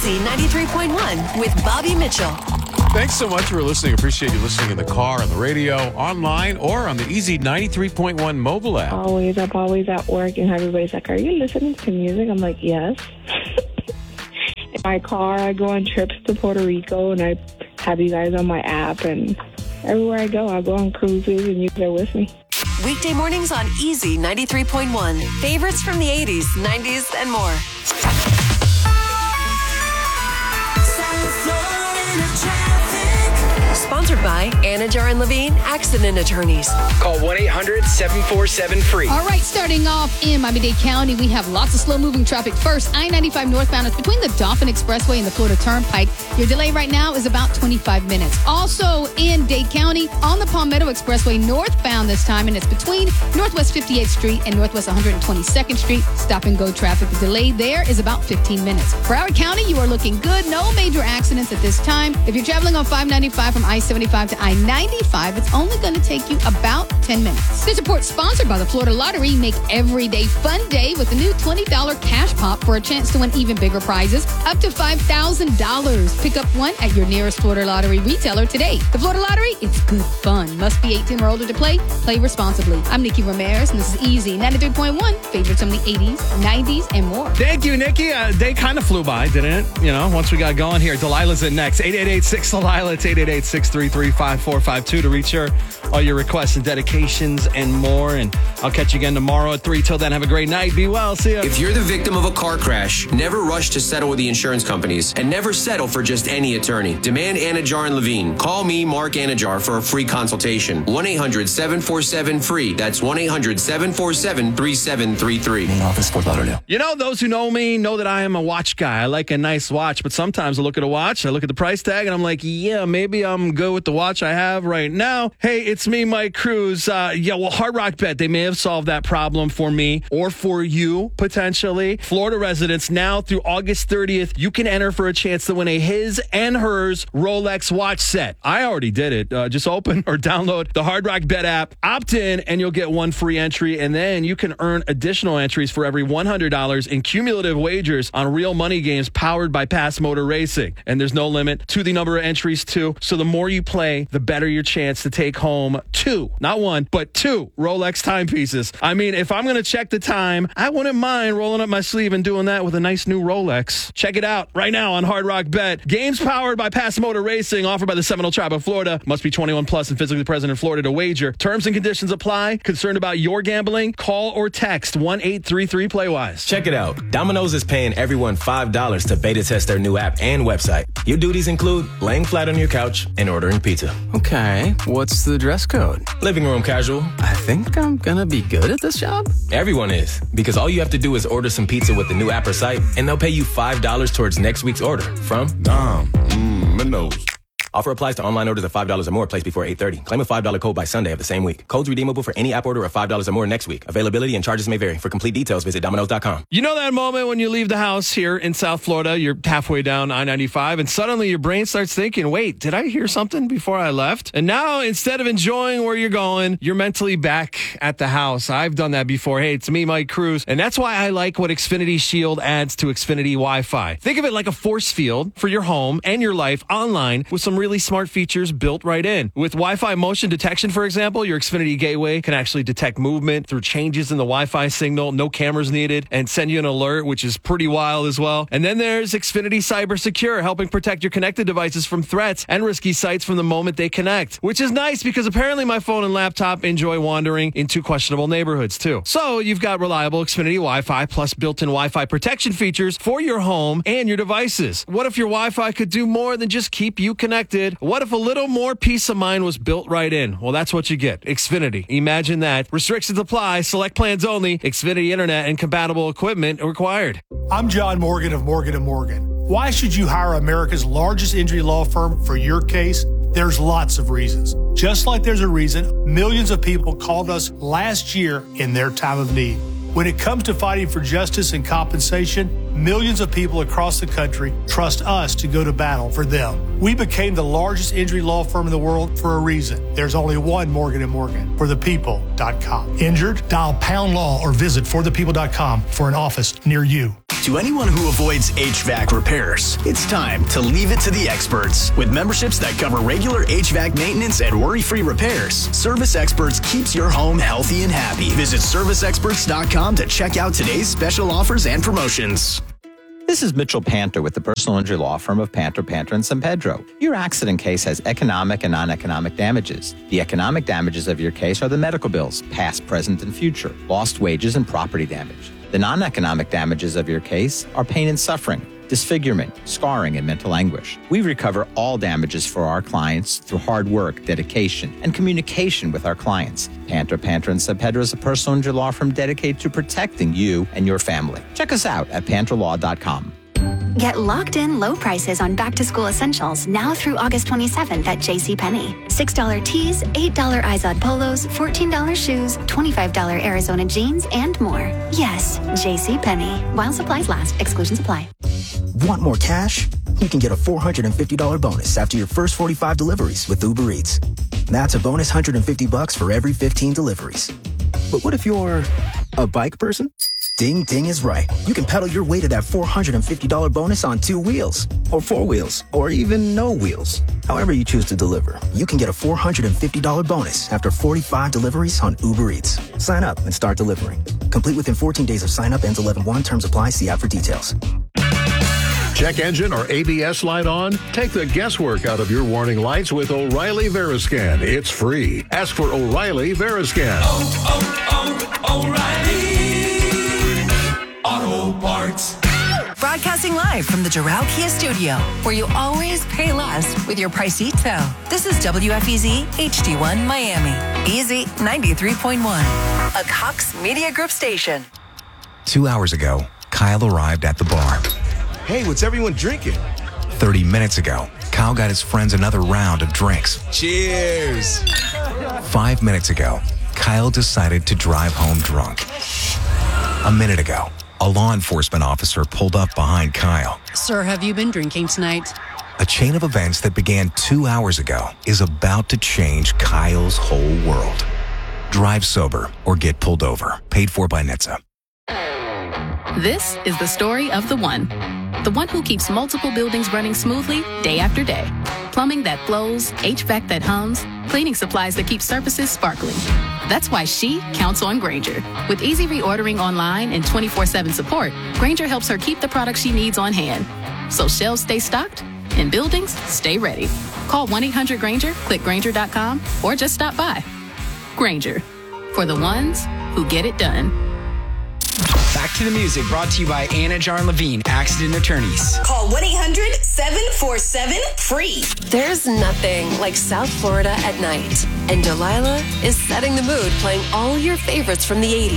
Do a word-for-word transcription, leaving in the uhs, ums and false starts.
Easy ninety-three point one with Bobby Mitchell. Thanks so much for listening. Appreciate you listening in the car, on the radio, online, or on the Easy ninety-three point one mobile app. Always, I'm always at work, and everybody's like, are you listening to music? I'm like, yes. In my car, I go on trips to Puerto Rico, and I have you guys on my app, and everywhere I go, I go on cruises, and you guys are with me. Weekday mornings on Easy ninety-three point one. Favorites from the eighties, nineties, and more. Sponsored by Anajar and Levine Accident Attorneys. Call one eight hundred seven four seven free. All right, starting off in Miami-Dade County, we have lots of slow-moving traffic. First, I ninety-five northbound is between the Dauphin Expressway and the Florida Turnpike. Your delay right now is about twenty-five minutes. Also in Dade County, on the Palmetto Expressway northbound this time, and it's between Northwest fifty-eighth Street and Northwest one hundred twenty-second Street. Stop-and-go traffic. The delay there is about fifteen minutes. Broward County, you are looking good. No major accidents at this time. If you're traveling on five ninety-five from I seventy-five to I ninety-five, it's only going to take you about ten minutes. This report sponsored by the Florida Lottery. Make every day fun day with the new twenty dollars cash pop for a chance to win even bigger prizes, up to five thousand dollars. Pick up one at your nearest Florida Lottery retailer today. The Florida Lottery, it's good fun. Must be eighteen or older to play. Play responsibly. I'm Nikki Ramirez, and this is Easy ninety-three point one. Favorites from the eighties, nineties, and more. Thank you, Nikki. Uh, day kind of flew by, didn't it? You know, once we got going here. Delilah's in next. eight eight eight six Delilah. It's eight eight eight six three three five four five two to reach her. All your requests and dedications and more. And I'll catch you again tomorrow at three. Till then, have a great night. Be well. See ya. If you're the victim of a car crash, never rush to settle with the insurance companies and never settle for just any attorney. Demand Anajar and Levine. Call me, Mark Anajar, for a free consultation. one eight hundred seven four seven free. That's one eight hundred seven four seven three seven three three. Main office, Fort Lauderdale. You know, those who know me know that I am a watch guy. I like a nice watch, but sometimes I look at a watch, I look at the price tag, and I'm like, yeah, maybe I'm good with the watch I have right now. Hey, it's me, Mike Cruz. Uh, yeah, well, Hard Rock Bet, they may have solved that problem for me or for you, potentially. Florida residents, now through August thirtieth, you can enter for a chance to win a his and hers Rolex watch set. I already did it. Uh, just open or download the Hard Rock Bet app, opt in, and you'll get one free entry, and then you can earn additional entries for every one hundred dollars in cumulative wagers on real money games powered by Pass Motor Racing. And there's no limit to the number of entries, too. So the more you play, the better your chance to take home two, not one, but two Rolex timepieces. I mean, if I'm going to check the time, I wouldn't mind rolling up my sleeve and doing that with a nice new Rolex. Check it out right now on Hard Rock Bet. Games powered by Pass Motor Racing, offered by the Seminole Tribe of Florida. Must be twenty-one plus and physically present in Florida to wager. Terms and conditions apply. Concerned about your gambling? Call or text one eight three three play wise. Check it out. Domino's is paying everyone five dollars to beta test their new app and website. Your duties include laying flat on your couch and ordering pizza. Okay, what's the dress code? Living room casual. I think I'm gonna be good at this job. Everyone is, because all you have to do is order some pizza with the new app or site, and they'll pay you five dollars towards next week's order from Dom. Mmm, Minnows. Offer applies to online orders of five dollars or more placed before eight thirty. Claim a five dollars code by Sunday of the same week. Codes redeemable for any app order of five dollars or more next week. Availability and charges may vary. For complete details, visit Domino's dot com. You know that moment when you leave the house here in South Florida, you're halfway down I ninety-five, and suddenly your brain starts thinking, wait, did I hear something before I left? And now, instead of enjoying where you're going, you're mentally back at the house. I've done that before. Hey, it's me, Mike Cruz, and that's why I like what Xfinity Shield adds to Xfinity Wi-Fi. Think of it like a force field for your home and your life online with some really smart features built right in. With Wi-Fi motion detection, for example, your Xfinity gateway can actually detect movement through changes in the Wi-Fi signal, no cameras needed, and send you an alert, which is pretty wild as well. And then there's Xfinity Cyber Secure, helping protect your connected devices from threats and risky sites from the moment they connect, which is nice because apparently my phone and laptop enjoy wandering into questionable neighborhoods too. So you've got reliable Xfinity Wi-Fi plus built-in Wi-Fi protection features for your home and your devices. What if your Wi-Fi could do more than just keep you connected? What if a little more peace of mind was built right in? Well, that's what you get. Xfinity. Imagine that. Restrictions apply. Select plans only. Xfinity Internet and compatible equipment required. I'm John Morgan of Morgan and Morgan. Why should you hire America's largest injury law firm for your case? There's lots of reasons. Just like there's a reason millions of people called us last year in their time of need. When it comes to fighting for justice and compensation, millions of people across the country trust us to go to battle for them. We became the largest injury law firm in the world for a reason. There's only one Morgan and Morgan, for the people dot com. Injured? Dial pound law or visit for the people dot com for an office near you. To anyone who avoids H V A C repairs, it's time to leave it to the experts. With memberships that cover regular H V A C maintenance and worry-free repairs, Service Experts keeps your home healthy and happy. Visit service experts dot com to check out today's special offers and promotions. This is Mitchell Panter with the personal injury law firm of Panter, Panter, and San Pedro. Your accident case has economic and non-economic damages. The economic damages of your case are the medical bills, past, present, and future, lost wages, and property damage. The non-economic damages of your case are pain and suffering, disfigurement, scarring, and mental anguish. We recover all damages for our clients through hard work, dedication, and communication with our clients. Panter, Panter, and San Pedro is a personal injury law firm dedicated to protecting you and your family. Check us out at panter law dot com. Get locked-in low prices on back-to-school essentials now through August twenty-seventh at JCPenney. six dollar tees, eight dollar Izod polos, fourteen dollar shoes, twenty-five dollar Arizona jeans, and more. Yes, JCPenney. While supplies last, exclusions apply. Want more cash? You can get a four hundred fifty dollars bonus after your first forty-five deliveries with Uber Eats. That's a bonus one hundred fifty bucks for every fifteen deliveries. But what if you're a bike person? Ding Ding is right. You can pedal your way to that four hundred fifty dollars bonus on two wheels, or four wheels, or even no wheels. However you choose to deliver, you can get a four hundred fifty dollars bonus after forty-five deliveries on Uber Eats. Sign up and start delivering. Complete within fourteen days of sign up. Ends eleven one. Terms apply. See app for details. Check engine or A B S light on? Take the guesswork out of your warning lights with O'Reilly Veriscan. It's free. Ask for O'Reilly Veriscan. Oh, oh, oh, O'Reilly Auto Parts. Broadcasting live from the Doral Kia Studio, where you always pay less with your Pricito. This is W F E Z H D one Miami. Easy ninety-three point one, a Cox Media Group station. Two hours ago, Kyle arrived at the bar. Hey, what's everyone drinking? thirty minutes ago, Kyle got his friends another round of drinks. Cheers! Five minutes ago, Kyle decided to drive home drunk. A minute ago, a law enforcement officer pulled up behind Kyle. Sir, have you been drinking tonight? A chain of events that began two hours ago is about to change Kyle's whole world. Drive sober or get pulled over. Paid for by N H T S A. This is the story of the one. The one who keeps multiple buildings running smoothly day after day. Plumbing that flows, H V A C that hums, cleaning supplies that keep surfaces sparkling. That's why she counts on Grainger. With easy reordering online and twenty-four seven support, Grainger helps her keep the products she needs on hand. So shelves stay stocked and buildings stay ready. Call one eight hundred Grainger, click Grainger dot com, or just stop by. Grainger, for the ones who get it done. Back to the music, brought to you by Anna Jar Levine, Accident Attorneys. Call one eight hundred seven four seven free. There's nothing like South Florida at night. And Delilah is setting the mood playing all your favorites from the eighties.